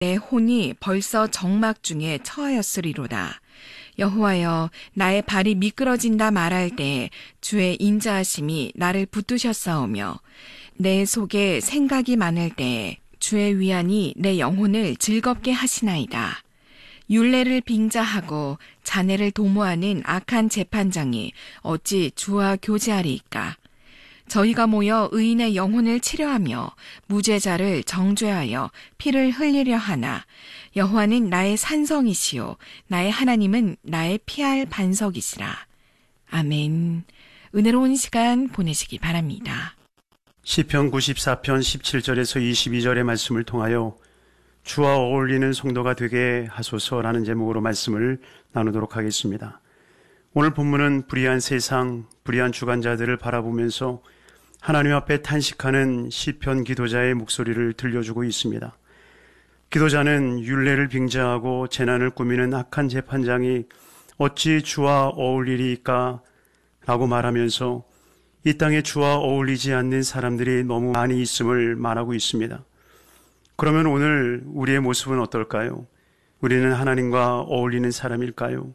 내 혼이 벌써 정막 중에 처하였으리로다. 여호와여, 나의 발이 미끄러진다 말할 때 주의 인자하심이 나를 붙드셨사오며 내 속에 생각이 많을 때 주의 위안이 내 영혼을 즐겁게 하시나이다. 율례를 빙자하고 자네를 도모하는 악한 재판장이 어찌 주와 교제하리이까? 저희가 모여 의인의 영혼을 치려하며 무죄자를 정죄하여 피를 흘리려 하나 여호와는 나의 산성이시요 나의 하나님은 나의 피할 반석이시라. 아멘. 은혜로운 시간 보내시기 바랍니다. 시편 94편 17절에서 22절의 말씀을 통하여 주와 어울리는 성도가 되게 하소서라는 제목으로 말씀을 나누도록 하겠습니다. 오늘 본문은 불의한 세상, 불의한 주관자들을 바라보면서 하나님 앞에 탄식하는 시편 기도자의 목소리를 들려주고 있습니다. 기도자는 율례를 빙자하고 재난을 꾸미는 악한 재판장이 어찌 주와 어울리리까 라고 말하면서 이 땅에 주와 어울리지 않는 사람들이 너무 많이 있음을 말하고 있습니다. 그러면 오늘 우리의 모습은 어떨까요? 우리는 하나님과 어울리는 사람일까요?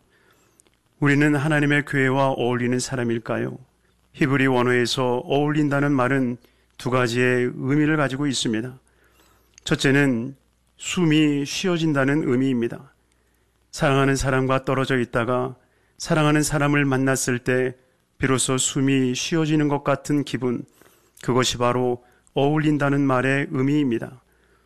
우리는 하나님의 교회와 어울리는 사람일까요? 히브리 원어에서 어울린다는 말은 두 가지의 의미를 가지고 있습니다. 첫째는 숨이 쉬어진다는 의미입니다. 사랑하는 사람과 떨어져 있다가 사랑하는 사람을 만났을 때 비로소 숨이 쉬어지는 것 같은 기분, 그것이 바로 어울린다는 말의 의미입니다.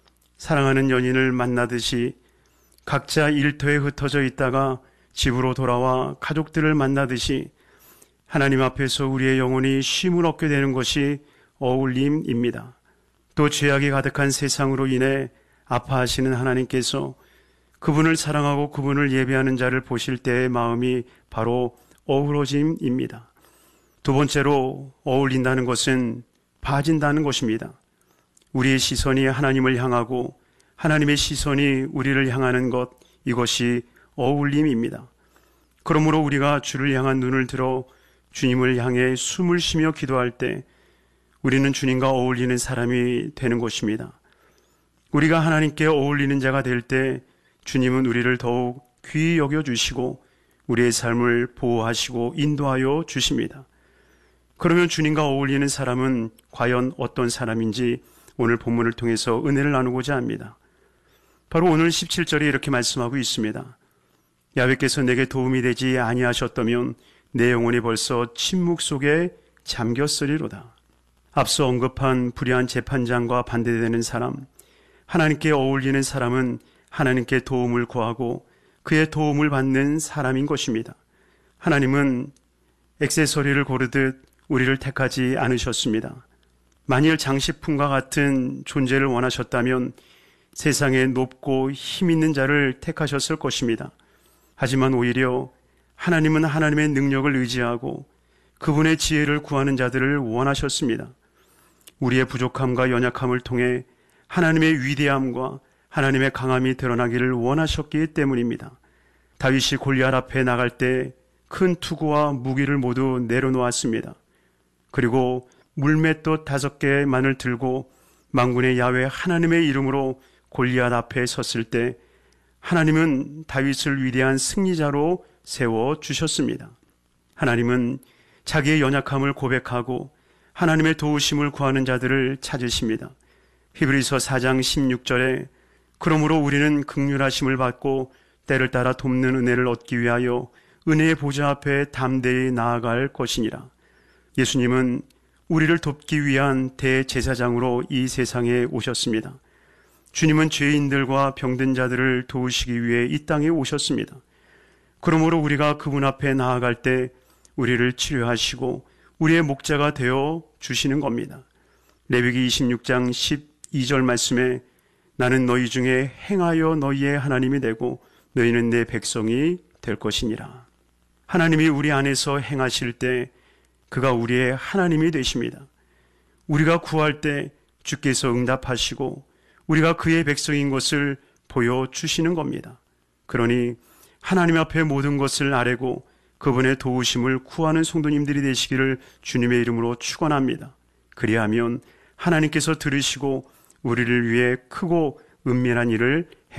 사랑하는 연인을 만나듯이 각자 일터에 흩어져 있다가 집으로 돌아와 가족들을 만나듯이 하나님 앞에서 우리의 영혼이 쉼을 얻게 되는 것이 어울림입니다. 또 죄악이 가득한 세상으로 인해 아파하시는 하나님께서 그분을 사랑하고 그분을 예배하는 자를 보실 때의 마음이 바로 어우러짐입니다. 두 번째로 어울린다는 것은 봐진다는 것입니다. 우리의 시선이 하나님을 향하고 하나님의 시선이 우리를 향하는 것, 이것이 어울림입니다. 그러므로 우리가 주를 향한 눈을 들어 주님을 향해 숨을 쉬며 기도할 때 우리는 주님과 어울리는 사람이 되는 것입니다. 우리가 하나님께 어울리는 자가 될 때 주님은 우리를 더욱 귀히 여겨주시고 우리의 삶을 보호하시고 인도하여 주십니다. 그러면 주님과 어울리는 사람은 과연 어떤 사람인지 오늘 본문을 통해서 은혜를 나누고자 합니다. 바로 오늘 17절에 이렇게 말씀하고 있습니다. 야훼께서 내게 도움이 되지 아니하셨다면 내 영혼이 벌써 침묵 속에 잠겼으리로다. 앞서 언급한 불의한 재판장과 반대되는 사람, 하나님께 어울리는 사람은 하나님께 도움을 구하고 그의 도움을 받는 사람인 것입니다. 하나님은 액세서리를 고르듯 우리를 택하지 않으셨습니다. 만일 장식품과 같은 존재를 원하셨다면 세상에 높고 힘 있는 자를 택하셨을 것입니다. 하지만 오히려 하나님은 하나님의 능력을 의지하고 그분의 지혜를 구하는 자들을 원하셨습니다. 우리의 부족함과 연약함을 통해 하나님의 위대함과 하나님의 강함이 드러나기를 원하셨기 때문입니다. 다윗이 골리앗 앞에 나갈 때 큰 투구와 무기를 모두 내려놓았습니다. 그리고 물맷돌 5개만을 들고 만군의 야훼 하나님의 이름으로 골리앗 앞에 섰을 때 하나님은 다윗을 위대한 승리자로 세워주셨습니다. 하나님은 자기의 연약함을 고백하고 하나님의 도우심을 구하는 자들을 찾으십니다. 히브리서 4장 16절에 그러므로 우리는 긍휼하심을 받고 때를 따라 돕는 은혜를 얻기 위하여 은혜의 보좌 앞에 담대히 나아갈 것이니라. 예수님은 우리를 돕기 위한 대제사장으로 이 세상에 오셨습니다. 주님은 죄인들과 병든 자들을 도우시기 위해 이 땅에 오셨습니다. 그러므로 우리가 그분 앞에 나아갈 때 우리를 치료하시고 우리의 목자가 되어 주시는 겁니다. 레위기 26장 12절 말씀에 나는 너희 중에 행하여 너희의 하나님이 되고 너희는 내 백성이 될 것이니라. 하나님이 우리 안에서 행하실 때 그가 우리의 하나님이 되십니다. 우리가 구할 때 주께서 응답하시고 우리가 그의 백성인 것을 보여주시는 겁니다. 그러니 하나님 앞에 모든 것을 아뢰고 그분의 도우심을 구하는 성도님들이 되시기를 주님의 이름으로 축원합니다. 그리하면 하나님께서 들으시고 우리를 위해 크고 은밀한 일을